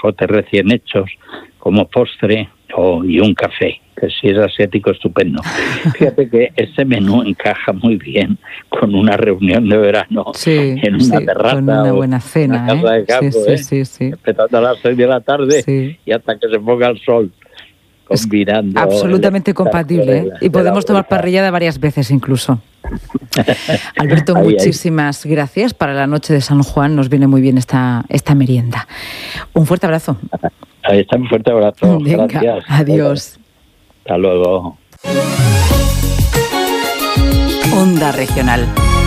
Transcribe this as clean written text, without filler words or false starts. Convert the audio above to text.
ajotes recién hechos como postre y un café, que si es asiático estupendo. Fíjate que ese menú encaja muy bien con una reunión de verano en una terraza, con una buena cena, una casa de campo, sí. Empezando a las 6 de la tarde y hasta que se ponga el sol, combinando. Absolutamente compatible, y podemos tomar parrillada varias veces incluso. Alberto, muchísimas gracias. Para la noche de San Juan nos viene muy bien esta merienda. Un fuerte abrazo. Ahí está, un fuerte abrazo. Venga, gracias. Adiós. Hasta luego. Onda Regional.